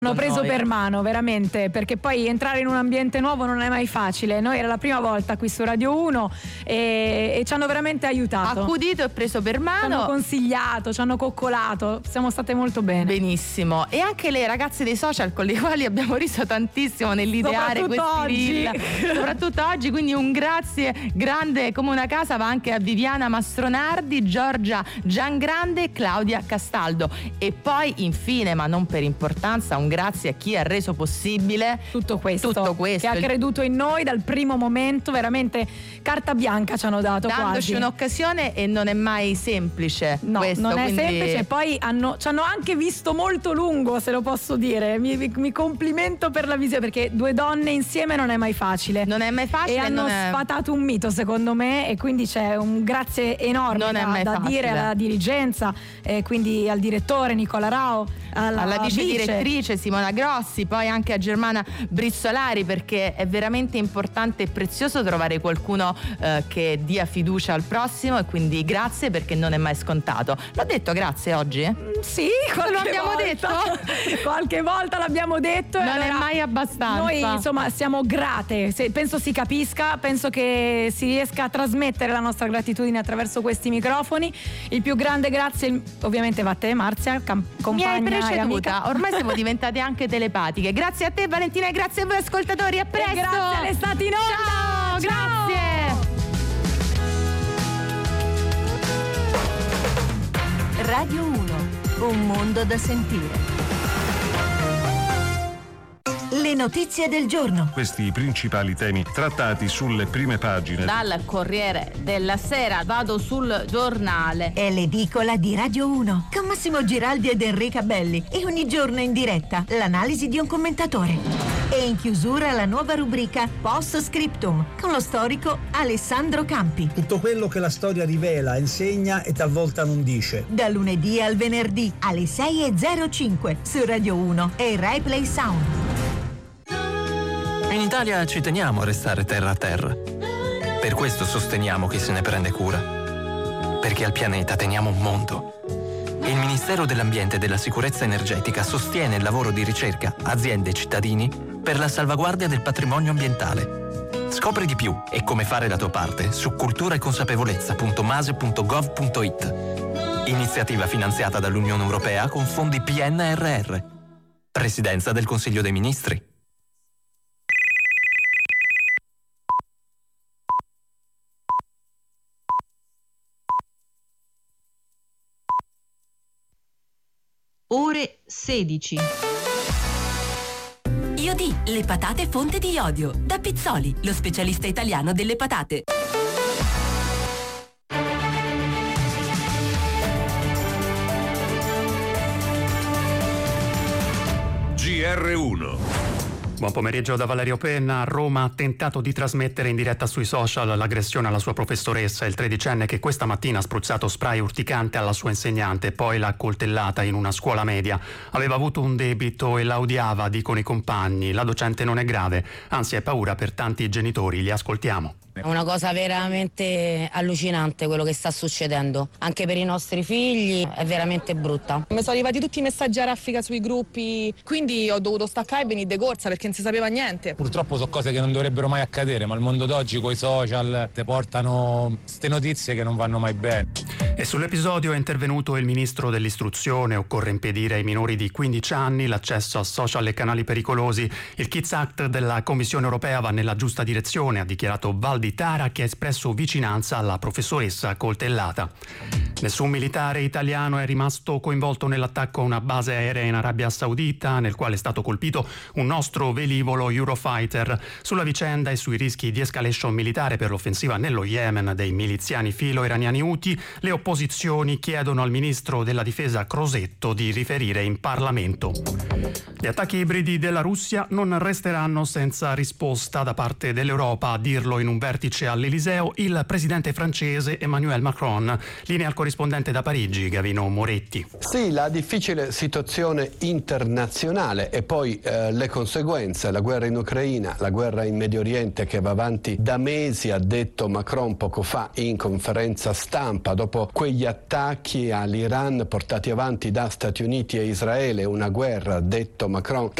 Hanno preso per mano veramente, perché poi entrare in un ambiente nuovo non è mai facile. Noi era la prima volta qui su Radio 1 e ci hanno veramente aiutato, accudito e preso per mano, ci hanno consigliato, ci hanno coccolato, siamo state molto bene. Benissimo. E anche le ragazze dei social con le quali abbiamo riso tantissimo nell'ideare questi reel, soprattutto oggi, quindi un grazie grande come una casa va anche a Viviana Mastronardi, Giorgia Giangrande e Claudia Castaldo. E poi infine, ma non per importanza, un grazie a chi ha reso possibile tutto questo, che ha creduto in noi dal primo momento, veramente carta bianca ci hanno dato, dandoci quasi un'occasione, e non è mai semplice. No, questo, non è quindi... semplice. E poi ci hanno anche visto molto lungo, se lo posso dire. Mi complimento per la visione, perché due donne insieme non è mai facile. Non è mai facile. E hanno sfatato un mito, secondo me, e quindi c'è un grazie enorme da dire alla dirigenza, quindi al direttore Nicola Rao, alla vice direttrice Simona Grossi, poi anche a Germana Brizzolari, perché è veramente importante e prezioso trovare qualcuno che dia fiducia al prossimo, e quindi grazie, perché non è mai scontato. L'ho detto grazie oggi? Sì, lo abbiamo detto? Qualche volta l'abbiamo detto. Non è mai abbastanza. Noi insomma siamo grate, penso si capisca, penso che si riesca a trasmettere la nostra gratitudine attraverso questi microfoni. Il più grande grazie ovviamente va a te, Marzia, compagna. Mi hai preceduta, ormai siamo diventate anche telepatiche. Grazie a te Valentina e grazie a voi ascoltatori, a presto. E grazie all'estate in onda. Ciao, grazie. Radio 1, un mondo da sentire. Le notizie del giorno. Questi i principali temi trattati sulle prime pagine. Dal Corriere della Sera vado sul Giornale. È l'edicola di Radio 1 con Massimo Giraldi ed Enrica Belli, e ogni giorno in diretta l'analisi di un commentatore. E in chiusura la nuova rubrica Post Scriptum con lo storico Alessandro Campi. Tutto quello che la storia rivela, insegna e talvolta non dice. Da lunedì al venerdì alle 6:05 su Radio 1 e Rai Play Sound. In Italia ci teniamo a restare terra a terra. Per questo sosteniamo chi se ne prende cura. Perché al pianeta teniamo un mondo. Il Ministero dell'Ambiente e della Sicurezza Energetica sostiene il lavoro di ricerca, aziende e cittadini per la salvaguardia del patrimonio ambientale. Scopri di più e come fare la tua parte su culturaeconsapevolezza.mase.gov.it. Iniziativa finanziata dall'Unione Europea con fondi PNRR. Presidenza del Consiglio dei Ministri. Ore 16. Iodì, le patate fonte di iodio. Da Pizzoli, lo specialista italiano delle patate. GR1. Buon pomeriggio da Valerio Penna. Roma ha tentato di trasmettere in diretta sui social l'aggressione alla sua professoressa, il 13enne che questa mattina ha spruzzato spray urticante alla sua insegnante, poi l'ha accoltellata in una scuola media. Aveva avuto un debito e la odiava, dicono i compagni. La docente non è grave, anzi è paura per tanti genitori. Li ascoltiamo. È una cosa veramente allucinante quello che sta succedendo, anche per i nostri figli è veramente brutta. Mi sono arrivati tutti i messaggi a raffica sui gruppi, quindi ho dovuto staccare e venire de corsa perché non si sapeva niente. Purtroppo sono cose che non dovrebbero mai accadere, ma il mondo d'oggi coi social ti portano queste notizie che non vanno mai bene. E sull'episodio è intervenuto il ministro dell'istruzione. Occorre impedire ai minori di 15 anni l'accesso a social e canali pericolosi. Il Kids Act della Commissione europea va nella giusta direzione, ha dichiarato Valditara, che ha espresso vicinanza alla professoressa coltellata. Nessun militare italiano è rimasto coinvolto nell'attacco a una base aerea in Arabia Saudita, nel quale è stato colpito un nostro velivolo Eurofighter. Sulla vicenda e sui rischi di escalation militare per l'offensiva nello Yemen dei miliziani filo-iraniani Houthi, le opposizioni chiedono al ministro della difesa Crosetto di riferire in Parlamento. Gli attacchi ibridi della Russia non resteranno senza risposta da parte dell'Europa, a dirlo in un vertice all'Eliseo il presidente francese Emmanuel Macron. Linea al corrispondente da Parigi, Gavino Moretti. Sì, la difficile situazione internazionale e poi le conseguenze, la guerra in Ucraina, la guerra in Medio Oriente che va avanti da mesi, ha detto Macron poco fa in conferenza stampa, dopo quegli attacchi all'Iran portati avanti da Stati Uniti e Israele, una guerra, detto Macron,